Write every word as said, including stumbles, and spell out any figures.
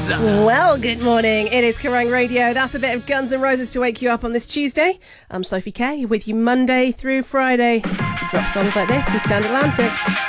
Well, good morning. It is Kerrang Radio. That's a bit of Guns N' Roses to wake you up on this Tuesday. I'm Sophie Kay, with you Monday through Friday. We drop songs like this from Stand Atlantic.